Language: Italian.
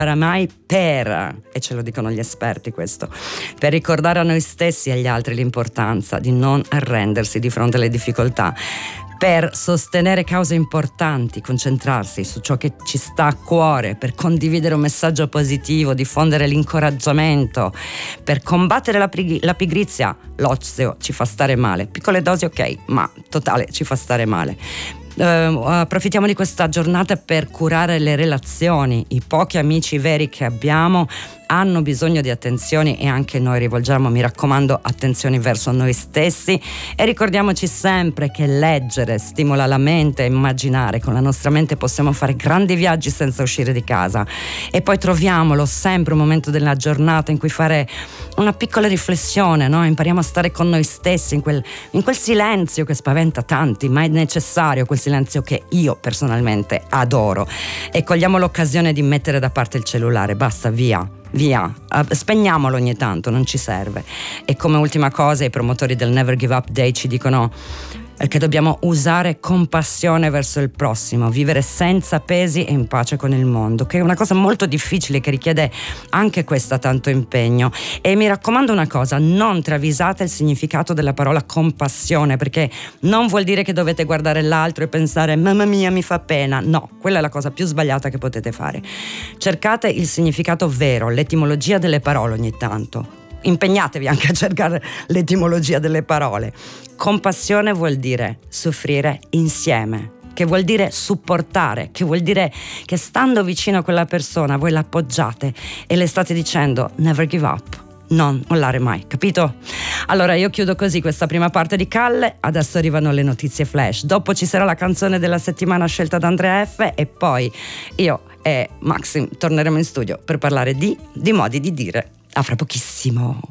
mai e ce lo dicono gli esperti questo, per ricordare a noi stessi e agli altri l'importanza di non arrendersi di fronte alle difficoltà, per sostenere cause importanti, concentrarsi su ciò che ci sta a cuore, per condividere un messaggio positivo, diffondere l'incoraggiamento, per combattere la pigrizia. L'ozio ci fa stare male, piccole dosi ok, ma totale ci fa stare male. Approfittiamo di questa giornata per curare le relazioni. I pochi amici veri che abbiamo hanno bisogno di attenzioni e anche noi rivolgiamo, mi raccomando, attenzioni verso noi stessi, e ricordiamoci sempre che leggere stimola la mente e immaginare. Con la nostra mente possiamo fare grandi viaggi senza uscire di casa, e poi troviamolo sempre un momento della giornata in cui fare una piccola riflessione, no? Impariamo a stare con noi stessi in quel silenzio che spaventa tanti, ma è necessario, quel silenzio che io personalmente adoro, e cogliamo l'occasione di mettere da parte il cellulare. Basta, via, spegniamolo ogni tanto, non ci serve. E come ultima cosa, i promotori del Never Give Up Day ci dicono che dobbiamo usare compassione verso il prossimo, vivere senza pesi e in pace con il mondo, che è una cosa molto difficile, che richiede anche questa tanto impegno. E mi raccomando una cosa: non travisate il significato della parola compassione, perché non vuol dire che dovete guardare l'altro e pensare mamma mia mi fa pena. No, quella è la cosa più sbagliata che potete fare. Cercate il significato vero, l'etimologia delle parole ogni tanto. Impegnatevi anche a cercare l'etimologia delle parole. Compassione vuol dire soffrire insieme, che vuol dire supportare, che vuol dire che stando vicino a quella persona voi l'appoggiate e le state dicendo never give up, non mollare mai, capito? Allora io chiudo così questa prima parte di Calle. Adesso arrivano le notizie flash, dopo ci sarà la canzone della settimana scelta da Andrea F, e poi io e Maxim torneremo in studio per parlare di modi di dire. A fra pochissimo.